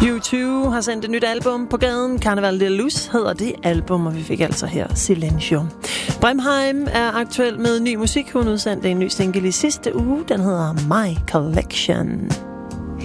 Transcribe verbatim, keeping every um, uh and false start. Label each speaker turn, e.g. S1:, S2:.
S1: U to har sendt et nyt album på gaden. Carnaval de Luz hedder det album, og vi fik altså her Silencio. Brimheim er aktuel med ny musik. Hun udsendte en ny single i sidste uge. Den hedder My Collection.